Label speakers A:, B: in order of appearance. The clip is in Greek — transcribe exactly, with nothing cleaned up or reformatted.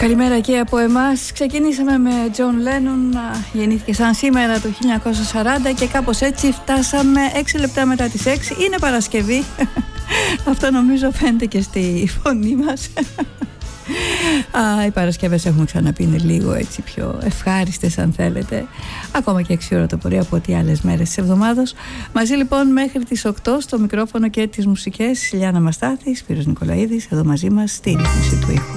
A: Καλημέρα και από εμάς. Ξεκινήσαμε με John Lennon, γεννήθηκε σαν σήμερα το χίλια εννιακόσια σαράντα και κάπως έτσι φτάσαμε έξι λεπτά μετά τις έξι. Είναι Παρασκευή. Αυτό νομίζω φαίνεται και στη φωνή μας. Α, οι Παρασκευές έχουμε ξαναπεί είναι λίγο έτσι πιο ευχάριστες αν θέλετε. Ακόμα και έξι ώρα το πρωί από ό,τι άλλες μέρες της εβδομάδος. Μαζί λοιπόν μέχρι τις οκτώ στο μικρόφωνο και τις μουσικές Λιάννα Μαστάθη, Σπύρος Νικολαίδης εδώ μαζί μας στη ρύθμιση του ήχου.